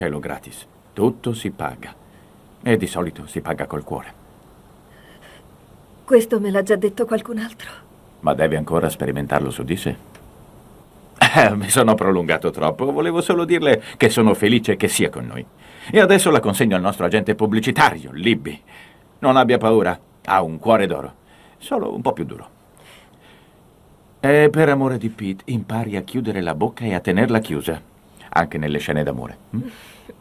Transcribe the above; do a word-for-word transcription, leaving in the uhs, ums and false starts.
Cielo gratis. Tutto si paga. E di solito si paga col cuore. Questo me l'ha già detto qualcun altro. Ma deve ancora sperimentarlo su di sé. Eh, mi sono prolungato troppo. Volevo solo dirle che sono felice che sia con noi. E adesso la consegno al nostro agente pubblicitario, Libby. Non abbia paura. Ha un cuore d'oro. Solo un po' più duro. E per amore di Pete, impari a chiudere la bocca e a tenerla chiusa. Anche nelle scene d'amore. Hm?